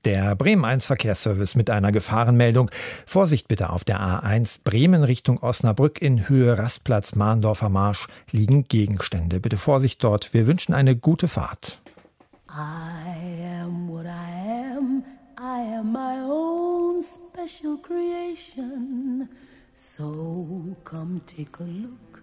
Der Bremen 1 Verkehrsservice mit einer Gefahrenmeldung. Vorsicht bitte auf der A1 Bremen Richtung Osnabrück in Höhe Rastplatz Mahndorfer Marsch liegen Gegenstände. Bitte Vorsicht dort. Wir wünschen eine gute Fahrt. I am what I am. I am my own special creation. So come take a look